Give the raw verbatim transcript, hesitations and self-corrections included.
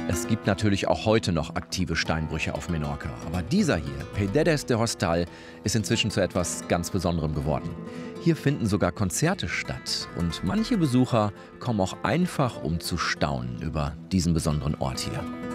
Es gibt natürlich auch heute noch aktive Steinbrüche auf Menorca. Aber dieser hier, Paredes de Hostal, ist inzwischen zu etwas ganz Besonderem geworden. Hier finden sogar Konzerte statt. Und manche Besucher kommen auch einfach, um zu staunen über diesen besonderen Ort hier.